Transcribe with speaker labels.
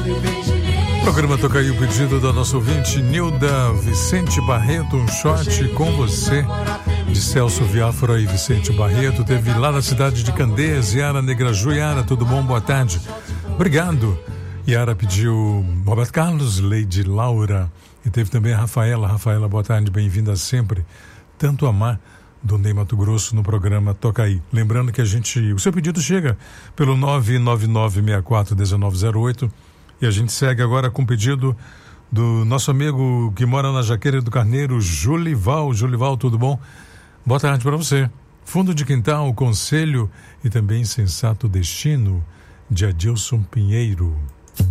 Speaker 1: Programa Toca Aí, o pedido da nossa ouvinte Nilda Vicente Barreto, um shot com você, de Celso Viáfora e Vicente Barreto. Teve lá na cidade de Candeias, Yara Negraju. Yara, tudo bom? Boa tarde. Obrigado. Yara pediu Roberto Carlos, Lady Laura. E teve também a Rafaela. Rafaela, boa tarde, bem-vinda sempre. Tanto amar do Ney Mato Grosso no programa Toca Aí. Lembrando que o seu pedido chega pelo 999641908. E a gente segue agora com o pedido do nosso amigo que mora na Jaqueira do Carneiro, Julival. Julival, tudo bom? Boa tarde para você. Fundo de Quintal, Conselho e também Sensato Destino, de Adilson Pinheiro.